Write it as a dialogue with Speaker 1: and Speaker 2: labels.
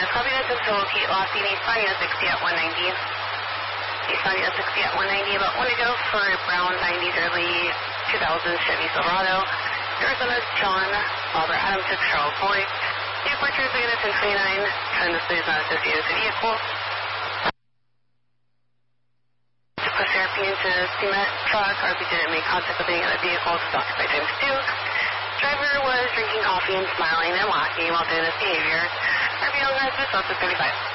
Speaker 1: units. Copy that to locate lost ED starting at 60 at 190. Starting at 60 at 190, about 1 to go for Brown 90s early 2000 Chevy Silverado. Arizona John, Albert Adams 6 Charles Boy. Departure is again at 1029. Turn this is not associated with the vehicle. To push therapy into cement truck, RP didn't make contact with any other vehicles, stopped by times 2. Driver was drinking coffee and smiling and laughing while doing this behavior. RP on that is also 35.